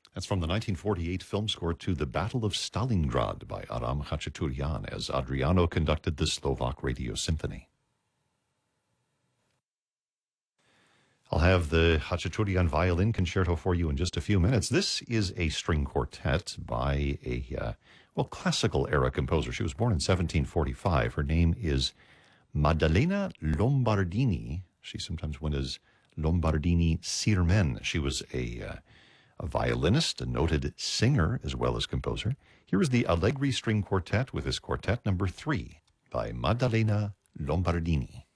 That's from the 1948 film score to The Battle of Stalingrad by Aram Khachaturian as Adriano conducted the Slovak Radio Symphony. I'll have the Khachaturian Violin Concerto for you in just a few minutes. This is a string quartet by a, classical era composer. She was born in 1745. Her name is Maddalena Lombardini. She's sometimes known as Lombardini Sirmen. She was a violinist, a noted singer, as well as composer. Here is the Allegri String Quartet with this quartet number 3 by Maddalena Lombardini.